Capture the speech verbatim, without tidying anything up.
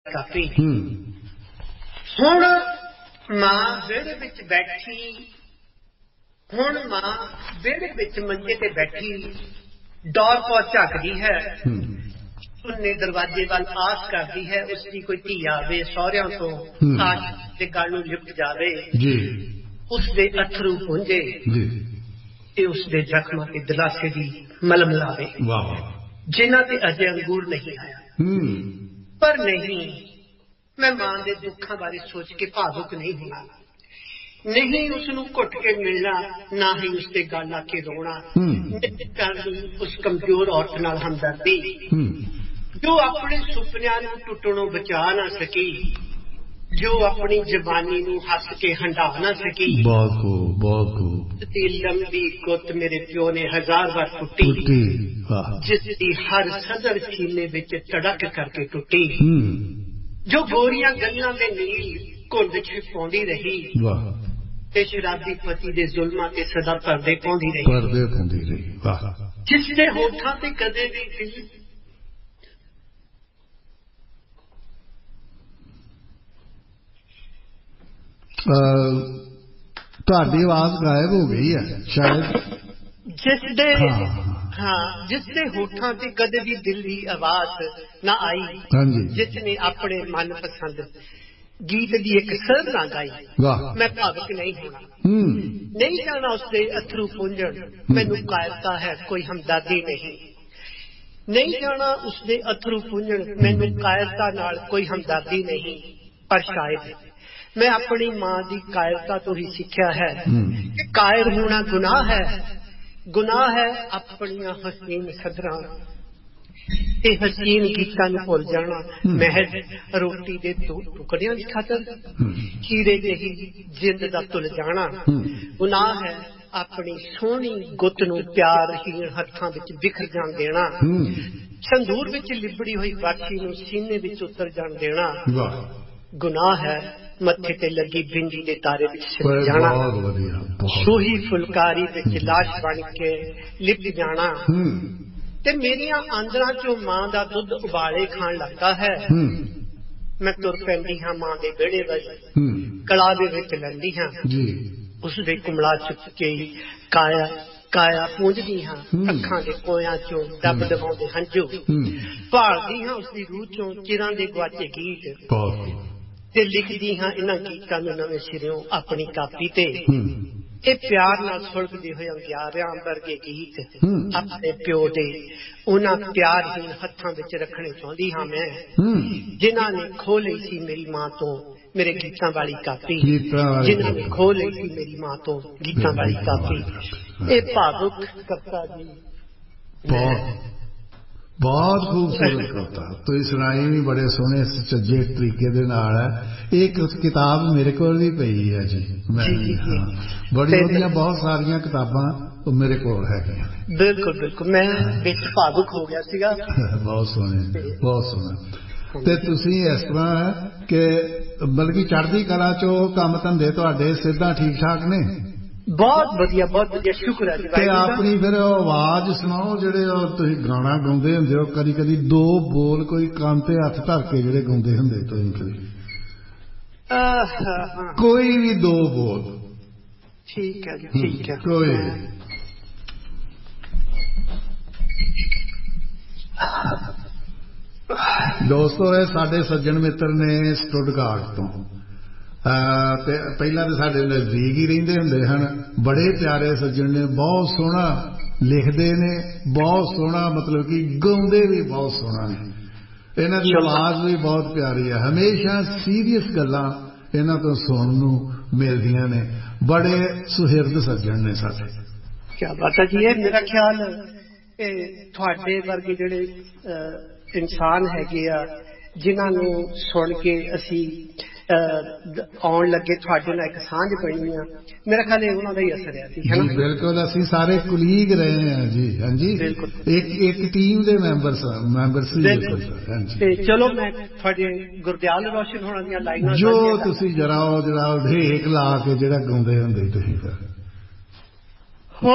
ਕਾਫੀ ਹੁਣ ਮਾਂ ਵਿਹੜੇ ਵਿੱਚ ਬੈਠੀ ਹੁਣ ਮਾਂ ਵਿਹੜੇ ਵਿੱਚ ਮੰਜੇ ਤੇ ਬੈਠੀ ਡੋਰ ਪੋ ਝੱਕਦੀ ਹੈ ਉਹਨੇ ਦਰਵਾਜ਼ੇ ਵੱਲ ਆਸ ਕਰਦੀ ਹੈ ਉਸਦੀ ਕੋਈ ਧੀ ਆਵੇ ਸਹੁਰਿਆਂ ਤੋਂ ਆਸ ਦੇ ਗਲ ਨੂੰ ਲਿਪਟ ਜਾਵੇ ਉਸਦੇ ਅਥਰੂ ਪੁੰਝੇ ਤੇ ਉਸਦੇ ਜ਼ਖਮਾਂ ਤੇ ਦਿਲਾਸੇ ਦੀ ਮਲਮ ਲਾਵੇ ਜਿਨ੍ਹਾਂ ਤੇ ਅਜੇ ਅੰਗੂਰ ਨਹੀਂ ਆਇਆ ਪਰ ਨਹੀਂ ਮੈਂ ਮਾਂ ਦੇ ਦੁੱਖਾਂ ਬਾਰੇ ਸੋਚ ਕੇ ਭਾਵੁਕ ਨਹੀਂ ਹੋਣਾ ਨਹੀਂ ਉਸਨੂੰ ਘੁੱਟ ਕੇ ਮਿਲਣਾ ਨਾ ਹੀ ਉਸਦੇ ਗਲ ਆ ਕੇ ਰੋਣਾ ਕਰਨੀ ਉਸ ਕਮਜ਼ੋਰ ਔਰਤ ਨਾਲ ਹਮਦਰਦੀ ਜੋ ਆਪਣੇ ਸੁਪਨਿਆਂ ਨੂੰ ਟੁੱਟਣੋਂ ਬਚਾ ਨਾ ਸਕੀ ਜੋ ਆਪਣੀ ਜਵਾਨੀ ਨੂੰ ਹੱਸ ਕੇ ਹੰਢਾ ਨਾ ਸਕੀ ਤੇ ਲੰਬੀ ਗੁੱਤ ਮੇਰੇ ਪਿਓ ਨੇ ਹਜ਼ਾਰ ਵਾਰ ਟੁੱਟੀ ਜਿਸ ਦੀ ਹਰ ਸਦਰ ਸੀਨੇ ਵਿੱਚ ਧੜਕ ਕਰਕੇ ਟੁੱਟੀ ਜੋ ਗੋਰੀਆਂ ਗਲੀਆਂ ਦੇ ਨੀਲ ਘੁੰਡ ਚ ਪਾਉਂਦੀ ਰਹੀ ਤੇ ਸ਼ਰਾਬੀ ਪਤੀ ਦੇ ਜ਼ੁਲਮਾਂ ਤੇ ਸਦਾ ਪਰਦੇ ਪਾਉਂਦੀ ਰਹੀ ਜਿਸ ਦੇ ਹੋਠਾਂ ਤੇ ਕਦੇ ਵੀ ਦਿਲ ਤੁਹਾਡੀ ਆਵਾਜ਼ ਗਾਇਬ ਹੋ ਗਈ ਹੈ ਸ਼ਾਇਦ ਜਿਸ ਦੇ ਹਾਂ ਜਿਸ ਦੇ ਹੋਠਾਂ ਤੇ ਕਦੇ ਵੀ ਦਿਲ ਦੀ ਆਵਾਜ਼ ਨਾ ਆਈ ਜਿਸ ਨੇ ਆਪਣੇ ਮਨਪਸੰਦ ਗੀਤ ਦੀ ਇੱਕ ਸਰ ਨਾ ਗਾਈ ਮੈਂ ਭਾਵੁਕ ਨਹੀਂ ਹੋਣਾ ਨਹੀਂ ਜਾਣਾ ਉਸਦੇ ਅਥਰੂ ਪੁੰਝਣ ਮੈਨੂੰ ਕਾਇਰਤਾ ਹੈ ਕੋਈ ਹਮਦਰਦੀ ਨਹੀਂ ਨਹੀਂ ਜਾਣਾ ਉਸਦੇ ਅਥਰੂ ਪੁੰਝਣ ਮੈਨੂੰ ਕਾਇਰਤਾ ਨਾਲ ਕੋਈ ਹਮਦਰਦੀ ਨਹੀਂ ਪਰ ਸ਼ਾਇਦ ਮੈਂ ਆਪਣੀ ਮਾਂ ਦੀ ਕਾਇਰਤਾ ਤੋਂ ਹੀ ਸਿੱਖਿਆ ਹੈ ਕਿ ਕਾਇਰ ਹੋਣਾ ਗੁਨਾਹ ਹੈ ਗੁਨਾਹ ਹੈ ਆਪਣੀਆਂ ਹਸੀਨ ਸਦਰਾਂ ਤੇ ਹਸੀਨ ਗੀਤਾਂ ਨੂੰ ਭੁੱਲ ਜਾਣਾ ਮਹਿਜ਼ ਰੋਟੀ ਦੇ ਦੋ ਟੁਕੜਿਆਂ ਦੀ ਖਾਤਰ ਚੀਰੇ ਜਿਹੀ ਜਿੰਦ ਦਾ ਤੁਲ ਜਾਣਾ ਗੁਨਾਹ ਹੈ ਆਪਣੀ ਸੋਹਣੀ ਗੁੱਤ ਨੂੰ ਪਿਆਰਹੀਣ ਹੱਥਾਂ ਵਿੱਚ ਬਿਖਰ ਜਾਣ ਦੇਣਾ ਸੰਦੂਰ ਵਿੱਚ ਲਿਬੜੀ ਹੋਈ ਬਾਛੀ ਨੂੰ ਸੀਨੇ ਵਿੱਚ ਉਤਰ ਜਾਣ ਦੇਣਾ ਗੁਨਾਹ ਹੈ ਮੱਥੇ ਤੇ ਲੱਗੀ ਬਿੰਦੀ ਦੇ ਤਾਰੇ ਵਿੱਚ ਸਿਰ ਜਾਣਾ ਸੂਹੀ ਫੁਲਕਾਰੀ ਵਿੱਚ ਲਾਸ਼ ਬਣ ਕੇ ਲਿਪਟ ਜਾਣਾ ਤੇ ਮੇਰੀਆਂ ਆਂਦਰਾਂ ਚੋਂ ਮਾਂ ਦਾ ਦੁੱਧ ਉਬਾਲੇ ਖਾਣ ਲੱਗਦਾ ਹੈ ਮੈਂ ਤੁਰ ਪੈਂਦੀ ਹਾਂ ਮਾਂ ਦੇ ਵਿਹੜੇ ਵੱਲ ਕਲਾ ਦੇ ਵਿੱਚ ਲੈਂਦੀ ਹਾਂ ਉਸਦੇ ਕੁਮਲਾ ਚੁੱਕ ਕੇ ਕਾਇਆ ਕਾਇਆ ਪੂੰਝਦੀ ਹਾਂ ਅੱਖਾਂ ਦੇ ਕੋਇਆਂ ਚੋਂ ਦੱਬ ਦਬਾਉਂਦੇ ਹੰਝੂ ਭਾਲਦੀ ਹਾਂ ਉਸਦੀ ਰੂਹ ਚੋਂ ਚਿਰਾਂ ਦੇ ਗੁਆਚੇ ਗੀਤ ਤੇ ਲਿਖਦੀ ਹਾਂ ਇਹਨਾਂ ਗੀਤਾਂ ਨੂੰ ਨਵੇਂ ਸਿਰਿਓਂ ਆਪਣੀ ਕਾਪੀ ਤੇ ਇਹ ਪਿਆਰ ਨਾਲ ਸੁਲਗਦੇ ਹੋਏ ਅੰਗਿਆਰਿਆਂ ਵਰਗੇ ਗੀਤ ਆਪਣੇ ਪਿਓ ਦੇ ਉਹਨਾਂ ਪਿਆਰਹੀਣ ਹੱਥਾਂ ਵਿੱਚ ਰੱਖਣੇ ਚਾਹੁੰਦੀ ਹਾਂ ਮੈਂ ਜਿਨ੍ਹਾਂ ਨੇ ਖੋਹ ਲਈ ਸੀ ਮੇਰੀ ਮਾਂ ਤੋਂ ਮੇਰੇ ਗੀਤਾਂ ਵਾਲੀ ਕਾਪੀ ਜਿਨ੍ਹਾਂ ਨੇ ਖੋਹ ਲਈ ਸੀ ਮੇਰੀ ਮਾਂ ਤੋਂ ਗੀਤਾਂ ਵਾਲੀ ਕਾਪੀ ਇਹ ਭਾਵੁਕ ਕਵਿਤਾ ਜੀ ਬਹੁਤ ਖੂਬਸੂਰਤ ਕਵਿਤਾ ਤੁਸੀਂ ਸੁਣਾਈ ਵੀ ਬੜੇ ਸੋਹਣੇ ਸੁਚੱਜੇ ਤਰੀਕੇ ਦੇ ਨਾਲ ਹੈ ਇਹ ਕਿਤਾਬ ਮੇਰੇ ਕੋਲ ਵੀ ਪਈ ਹੈ ਜੀ ਮੈਂ ਬੜੀ ਉਹਦੀਆਂ ਬਹੁਤ ਸਾਰੀਆਂ ਕਿਤਾਬਾਂ ਉਹ ਮੇਰੇ ਕੋਲ ਹੈਗੀਆਂ ਬਿਲਕੁਲ ਬਿਲਕੁਲ ਮੈਂ ਵਿੱਚ ਭਾਵੁਕ ਹੋ ਗਿਆ ਸੀਗਾ ਬਹੁਤ ਸੋਹਣੇ ਬਹੁਤ ਸੋਹਣਾ ਤੇ ਤੁਸੀਂ ਇਸ ਤਰ੍ਹਾਂ ਕਿ ਬਲਕਿ ਚੜ੍ਹਦੀ ਕਲਾ ਚੋਂ ਕੰਮ ਧੰਦੇ ਤੁਹਾਡੇ ਸਿੱਧਾ ਠੀਕ ਠਾਕ ਨੇ ਬਹੁਤ ਵਧੀਆ ਬਹੁਤ ਵਧੀਆ ਸ਼ੁਕਰ ਹੈ ਜੀ ਤੇ ਆਪਣੀ ਫਿਰ ਆਵਾਜ਼ ਸੁਣਾਓ ਜਿਹੜੇ ਤੁਸੀਂ ਗਾਣਾ ਗਾਉਂਦੇ ਹੁੰਦੇ ਹੋ ਕਦੀ ਕਦੀ ਦੋ ਬੋਲ ਕੋਈ ਕੰਨ ਤੇ ਹੱਥ ਧਰ ਕੇ ਜਿਹੜੇ ਗਾਉਂਦੇ ਹੁੰਦੇ ਤੁਸੀਂ ਕਦੀ ਕੋਈ ਵੀ ਦੋ ਬੋਲ ਠੀਕ ਹੈ ਜੀ ਠੀਕ ਹੈ ਕੋਈ ਦੋਸਤੋ ਇਹ ਸਾਡੇ ਸੱਜਣ ਮਿੱਤਰ ਨੇ ਸਟੁੱਟਗਾਰਟ ਤੋਂ ਤੇ ਪਹਿਲਾਂ ਤਾਂ ਸਾਡੇ ਨਜ਼ਦੀਕ ਹੀ ਰਹਿੰਦੇ ਹੁੰਦੇ ਹਨ ਬੜੇ ਪਿਆਰੇ ਸੱਜਣ ਨੇ ਬਹੁਤ ਸੋਹਣਾ ਲਿਖਦੇ ਨੇ ਬਹੁਤ ਸੋਹਣਾ ਮਤਲਬ ਕਿ ਗਾਉਂਦੇ ਵੀ ਬਹੁਤ ਸੋਹਣਾ ਨੇ ਇਹਨਾਂ ਦੀ ਆਵਾਜ਼ ਵੀ ਬਹੁਤ ਪਿਆਰੀ ਹੈ ਹਮੇਸ਼ਾ ਸੀਰੀਅਸ ਗੱਲਾਂ ਇਹਨਾਂ ਤੋਂ ਸੁਣਨ ਨੂੰ ਮਿਲਦੀਆਂ ਨੇ ਬੜੇ ਸੁਹਿਰਦ ਸੱਜਣ ਨੇ ਸਾਡੇ ਕਿਆ ਬਾਤ ਹੈ ਜੀ ਇਹ ਮੇਰਾ ਖਿਆਲ ਇਹ ਤੁਹਾਡੇ ਵਰਗੇ ਜਿਹੜੇ ਇਨਸਾਨ ਹੈਗੇ ਆ ਜਿਨ੍ਹਾਂ ਨੂੰ ਸੁਣ ਕੇ ਅਸੀਂ ਆਉਣ ਲੱਗੇ ਤੁਹਾਡੇ ਨਾਲ ਇੱਕ ਸਾਂਝ ਬਣੀ ਆ ਮੇਰਾ ਖਿਆਲ ਇਹ ਉਹਨਾਂ ਦਾ ਹੀ ਅਸਰ ਹੈ ਜੀ ਬਿਲਕੁਲ ਅਸੀਂ ਸਾਰੇ ਕੁਲੀਗ ਰਹੇ ਹਾਂ ਜੀ ਹਾਂਜੀ ਇੱਕ ਇੱਕ ਟੀਮ ਦੇ ਮੈਂਬਰ ਮੈਂਬਰ ਸੀ ਤੇ ਚਲੋ ਮੈਂ ਤੁਹਾਡੇ ਗੁਰਦਿਆਲ ਰੋਸ਼ਨ ਹੋਣਾ ਦੀਆਂ ਲਾਈਨਾਂ ਜੋ ਤੁਸੀਂ ਜਰਾ ਉਹ ਜਿਹੜਾ ਢੇਕ ਲਾ ਕੇ ਜਿਹੜਾ ਗਾਉਂਦੇ ਹੁੰਦੇ ਤੁਸੀਂ ਫਿਰ ਹੋ